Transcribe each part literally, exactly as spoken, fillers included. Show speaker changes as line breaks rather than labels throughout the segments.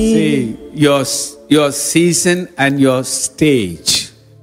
See, your, your season and your stage.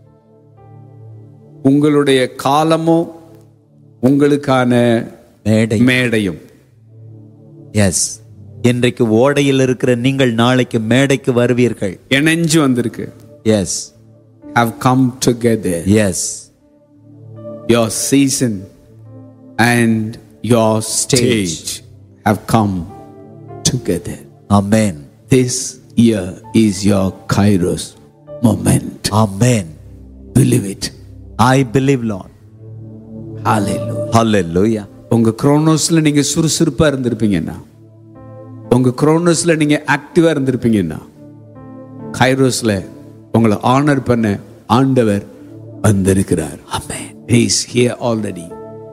உங்களுடைய காலமும் உங்களுக்கான
மேடை
மேடையும்.
எஸ், இன்றைக்கு ஓடையில் இருக்கிற நீங்கள் நாளைக்கு மேடைக்கு வருவீர்கள்.
இணைஞ்சு வந்திருக்கு.
S,
have come together.
S,
your season and your stage have come together.
Amen.
This year is your Kairos moment.
Amen.
Believe it.
I believe, Lord.
Hallelujah.
Hallelujah.
உங்க குரோனோஸ்ல நீங்க சுறுசுறுப்பா இருந்திருப்பீங்கன்னா, உங்க குரோனோஸ்ல நீங்க ஆக்டிவா இருந்திருப்பீங்கன்னா, கைரோஸ்ல உங்களை ஆனர் பண்ண ஆண்டவர் வந்திருக்கிறார். Amen. He is here already.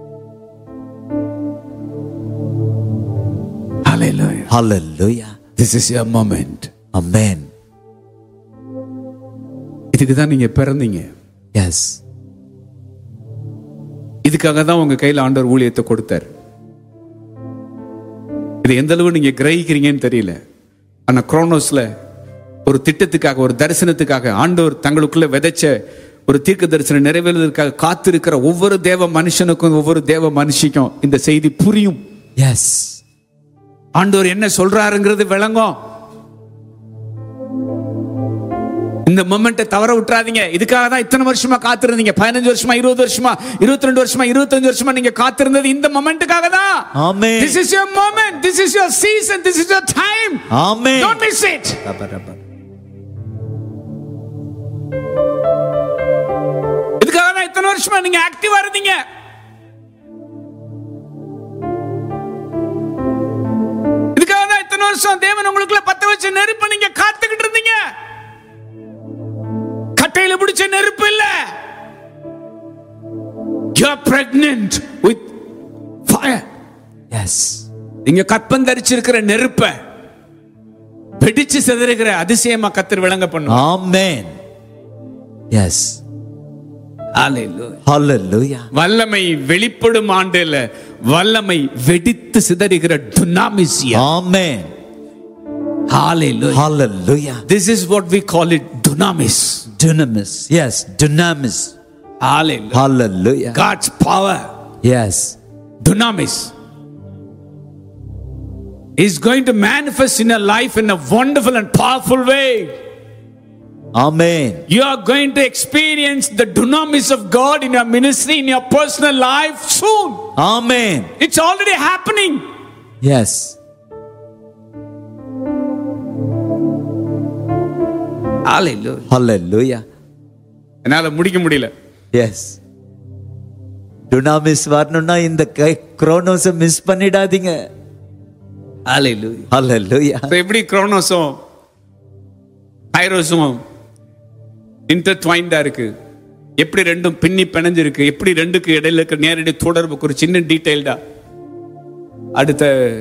Hallelujah.
Hallelujah.
This is your moment.
Amen.
இதுக்கு தான் நீங்க பிறந்தீங்க.
எஸ்,
இதுக்காக தான் உங்க கையில ஆண்டவர் ஊழியத்தை கொடுத்தார். இது எந்த அளவு நீங்க கிரகிக்கிறீங்கன்னு தெரியல. ஆனா குரோனோஸ்ல ஒரு திட்டத்துக்காக, ஒரு தரிசனத்துக்காக ஆண்டவர் தங்களுக்குள்ள விதைச்ச ஒரு தீர்க்க தரிசனம் நிறைவேறுவதற்காக காத்திருக்கிற ஒவ்வொரு தேவ மனுஷனுக்கும் ஒவ்வொரு தேவ மனுஷிக்கும் இந்த செய்தி புரியும்.
எஸ்,
ஆண்டவர் என்ன சொல்றாருங்கிறது விளங்கும். இந்த மொமெண்ட்டை தவற விட்டுறாதீங்க. இதுக்காக தான் இத்தனை வருஷமா காத்திருந்தீங்க. பதினஞ்சு வருஷமா, இருபது வருஷமா, இருபத்தி ரெண்டு வருஷமா, இருபத்தஞ்சு வருஷமா நீங்க காத்திருந்தது இந்த மொமெண்ட்டுக்காக தான்.
Amen.
This is your moment. This is your season. This is your time.
Amen.
Don't miss it. இதுக்காக தான் இத்தனை வருஷமா நீங்க ஆக்டிவா இருந்தீங்க. இதுக்காக தான் இத்தனை வருஷம் தேவன் உங்களுக்குள்ள பத்த வச்ச நெருப்பை நீங்க காத்துக்கிட்டு இருந்தீங்க. கட்டையில பிடிச்ச நெருப்பு இல்ல. You are pregnant with fire.
Yes.
நீங்க கற்பம் தரிச்சிருக்கிற நெருப்பை வெடிச்சு சிதறுகிற அதிசயமா கர்த்தர் விளங்க பண்ணுவார்.
Amen. Yes.
Hallelujah.
Hallelujah.
வல்லமை வெளிப்படும் ஆண்டு இல்ல, வல்லமை வெடித்து சிதறுகிற dunamis.
Amen.
Hallelujah.
Hallelujah.
This is what we call it, dunamis.
Dunamis. Yes, dunamis.
Hallelujah.
Hallelujah.
God's power.
Yes.
Dunamis is going to manifest in your life in a wonderful and powerful way.
Amen.
You are going to experience the dunamis of God in your ministry, in your personal life soon.
Amen.
It's already happening.
Yes.
Hallelujah.
Hallelujah.
என்னால முடிக்க முடியல.
Yes. dunamis வரணும்னா இந்த குரோனோஸை miss பண்ணிடாதீங்க.
Hallelujah.
Hallelujah.
So எப்படி குரோனோஸும் கைரோஸும் இன்டர்ட்வைண்டா இருக்கு, எப்படி ரெண்டும் பின்னி பிணைஞ்சிருக்கு, எப்படி ரெண்டுக்கு இடையில இருக்க நேரடி தொடர்புக்கு ஒரு சின்ன டீடைல்டா அடுத்த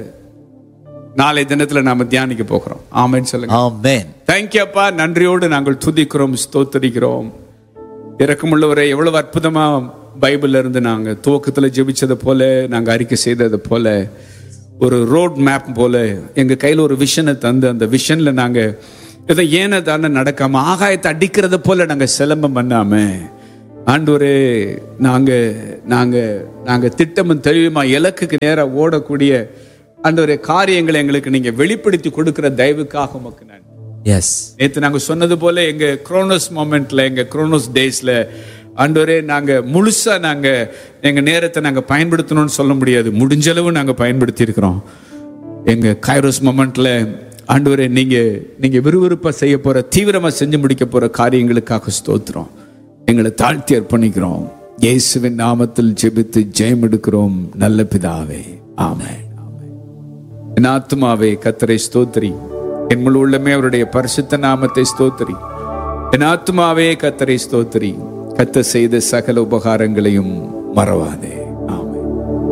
நாளை தினத்துல நாம தியானிக்க போகிறோம். ஆமென் சொல்லுங்க.
ஆமென்.
தேங்க்யூ அப்பா. நன்றியோடு நாங்கள் துதிக்கிறோம், ஸ்தோத்திரிக்கிறோம். இரக்கமுள்ளவரை எவ்வளவு அற்புதமா பைபிள்ல இருந்து நாங்க துவக்கத்துல ஜெபிச்சது போல, நாங்க அறிக்கை செய்தது போல, ஒரு ரோட் மேப் போல எங்க கையில ஒரு விஷனை தந்து அந்த விஷன்ல நாங்க இதை ஏன தானே நடக்காம ஆகாயத்தை அடிக்கிறத போல நாங்க சிலம்பம் பண்ணாம ஆண்டவரே நாங்க நாங்க நாங்க திட்டமும் தெளிவுமா இலக்குக்கு நேரம் ஓடக்கூடிய ஆண்டவரே காரியங்களை எங்களுக்கு நீங்க வெளிப்படுத்தி கொடுக்கிற தயவுக்காக உமக்கு நன்றி.
எஸ்.
நேற்று நாங்க சொன்னது போல எங்க குரோனோஸ் மொமெண்ட்ல, எங்க குரோனோஸ் டேஸ்ல ஆண்டவரே நாங்க முழுசா நாங்க எங்க நேரத்தை நாங்க பயன்படுத்தணும்னு சொல்ல முடியாது, முடிஞ்ச அளவு நாங்க பயன்படுத்தி இருக்கிறோம். எங்க கைரோஸ் மொமெண்ட்ல ஆண்டவரே நீங்க நீங்க விறுவிறுப்பா செய்ய போற, தீவிரமா செஞ்சு முடிக்க போற காரியங்களுக்காக ஸ்தோத்திரம். எங்களை தாழ்த்தி அர்ப்பணிக்கிறோம். இயேசுவின் நாமத்தில் ஜெபித்து ஜெயம் எடுக்கிறோம் நல்ல பிதாவே. ஆமென். என் ஆத்துமாவே கர்த்தரை ஸ்தோத்திரி, என் முழு உள்ளமே அவருடைய பரிசுத்த நாமத்தை ஸ்தோத்திரி. என் ஆத்துமாவே கர்த்தரை ஸ்தோத்திரி, கர்த்தர் செய்த சகல உபகாரங்களையும் மறவாதே. ஆமென்.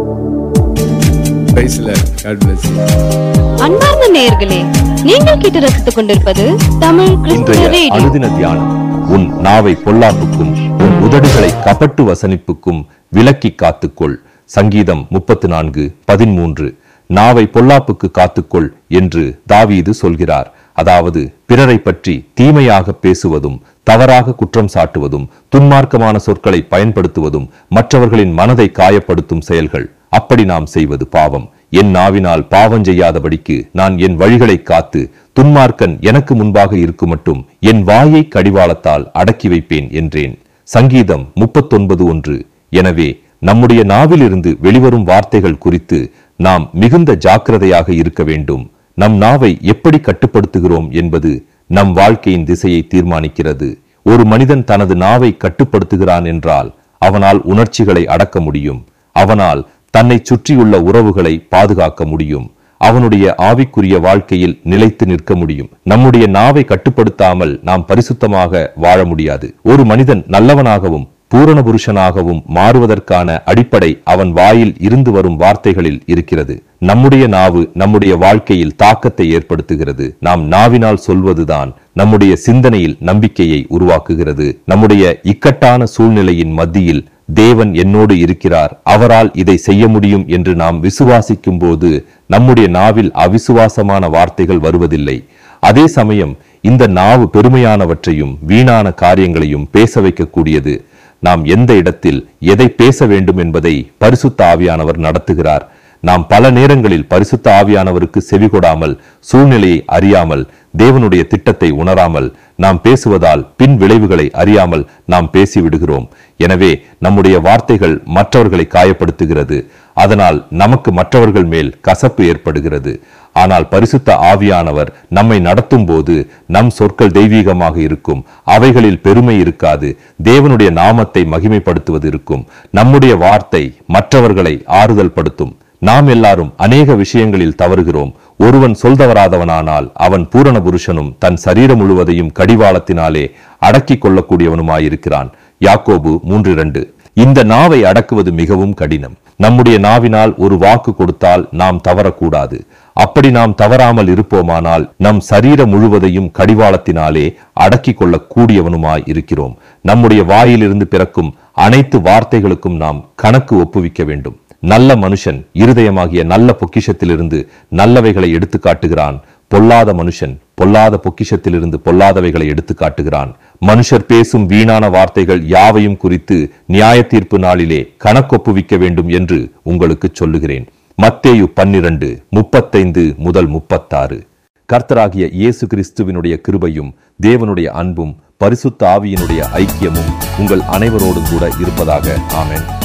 Praise the Lord. God bless you.
அன்பார்ந்த நேயர்களே, நீங்கள் கேட்டு ரசித்துக் கொண்டிருப்பது தமிழ் கிறிஸ்துவ ரேடியோ.
அனுதின தியானம். உன் நாவை பொல்லாப்புக்கும் உன் உதடுகளை கபட்டு வசனிப்புக்கும் விலக்கி காத்துக்கொள். சங்கீதம் முப்பத்து நான்கு பதிமூன்று. நாவை பொல்லாப்புக்கு காத்துக்கொள் என்று தாவீது சொல்கிறார். அதாவது பிறரை பற்றி தீமையாக பேசுவதும், தவறாக குற்றம் சாட்டுவதும், துன்மார்க்கமான சொற்களை பயன்படுத்துவதும், மற்றவர்களின் மனதை காயப்படுத்தும் செயல்கள். அப்படி நாம் செய்வது பாவம். என் நாவினால் பாவம் செய்யாதபடிக்கு நான் என் வழிகளை காத்து, துன்மார்க்கன் எனக்கு முன்பாக இருக்கும் மட்டும் என் வாயை கடிவாளத்தால் அடக்கி வைப்பேன் என்றேன். சங்கீதம் முப்பத்தொன்பது ஒன்று. எனவே நம்முடைய நாவிலிருந்து வெளிவரும் வார்த்தைகள் குறித்து நாம் மிகுந்த ஜாக்கிரதையாக இருக்க வேண்டும். நம் நாவை எப்படி கட்டுப்படுத்துகிறோம் என்பது நம் வாழ்க்கையின் திசையை தீர்மானிக்கிறது. ஒரு மனிதன் தனது நாவை கட்டுப்படுத்துகிறான் என்றால் அவனால் உணர்ச்சிகளை அடக்க முடியும். அவனால் தன்னை சுற்றியுள்ள உறவுகளை பாதுகாக்க முடியும். அவனுடைய ஆவிக்குரிய வாழ்க்கையில் நிலைத்து நிற்க முடியும். நம்முடைய நாவை கட்டுப்படுத்தாமல் நாம் பரிசுத்தமாக வாழ முடியாது. ஒரு மனிதன் நல்லவனாகவும் பூரண புருஷனாகவும் மாறுவதற்கான அடிப்படை அவன் வாயில் இருந்து வரும் வார்த்தைகளில் இருக்கிறது. நம்முடைய நாவு நம்முடைய வாழ்க்கையில் தாக்கத்தை ஏற்படுத்துகிறது. நாம் நாவினால் சொல்வதுதான் நம்முடைய சிந்தனையில் நம்பிக்கையை உருவாக்குகிறது. நம்முடைய இக்கட்டான சூழ்நிலையின் மத்தியில் தேவன் என்னோடு இருக்கிறார், அவரால் இதை செய்ய முடியும் என்று நாம் விசுவாசிக்கும் போது நம்முடைய நாவில் அவிசுவாசமான வார்த்தைகள் வருவதில்லை. அதே சமயம் இந்த நாவு பெருமையானவற்றையும் வீணான காரியங்களையும் பேச வைக்கக்கூடியது. நாம் எந்த இடத்தில் எதை பேச வேண்டும் என்பதை பரிசுத்த ஆவியானவர் நடத்துகிறார். நாம் பல நேரங்களில் பரிசுத்த ஆவியானவருக்கு செவிகொடாமல், சூழ்நிலையை அறியாமல், தேவனுடைய திட்டத்தை உணராமல் நாம் பேசுவதால் பின் விளைவுகளை அறியாமல் நாம் பேசிவிடுகிறோம். எனவே நம்முடைய வார்த்தைகள் மற்றவர்களை காயப்படுத்துகிறது. அதனால் நமக்கு மற்றவர்கள் மேல் கசப்பு ஏற்படுகிறது. ஆனால் பரிசுத்த ஆவியானவர் நம்மை நடத்தும் போது நம் சொற்கள் தெய்வீகமாக இருக்கும். அவைகளில் பெருமை இருக்காது. தேவனுடைய நாமத்தை மகிமைப்படுத்துவது இருக்கும். நம்முடைய வார்த்தை மற்றவர்களை ஆறுதல் படுத்தும். நாம் எல்லாரும் அநேக விஷயங்களில் தவறுகிறோம். ஒருவன் சொல்தவராதவனானால் அவன் பூரண புருஷனும் தன் சரீரம் முழுவதையும் கடிவாளத்தினாலே அடக்கி கொள்ளக்கூடியவனுமாயிருக்கிறான். யாக்கோபு மூன்று இரண்டு. இந்த நாவை அடக்குவது மிகவும் கடினம். நம்முடைய நாவினால் ஒரு வாக்கு கொடுத்தால் நாம் தவறக்கூடாது. அப்படி நாம் தவறாமல் இருப்போமானால் நம் சரீரம் முழுவதையும் கடிவாளத்தினாலே அடக்கி கொள்ள கூடியவனுமாய் இருக்கிறோம். நம்முடைய வாயிலிருந்து பிறக்கும் அனைத்து வார்த்தைகளுக்கும் நாம் கணக்கு ஒப்புவிக்க வேண்டும். நல்ல மனுஷன் இருதயமாகிய நல்ல பொக்கிஷத்திலிருந்து நல்லவைகளை எடுத்து காட்டுகிறான். பொல்லாத மனுஷன் பொல்லாத பொக்கிஷத்திலிருந்து பொல்லாதவைகளை எடுத்து காட்டுகிறான். மனுஷர் பேசும் வீணான வார்த்தைகள் யாவையும் குறித்து நியாய தீர்ப்பு நாளிலே கணக்கொப்புவிக்க வேண்டும் என்று உங்களுக்கு சொல்லுகிறேன். மத்தேயு பன்னிரண்டு முப்பத்தைந்து முதல் முப்பத்தாறு. கர்த்தராகிய இயேசு கிறிஸ்துவினுடைய கிருபையும் தேவனுடைய அன்பும் பரிசுத்த ஆவியினுடைய ஐக்கியமும் உங்கள் அனைவரோடும் கூட இருப்பதாக. ஆமென்.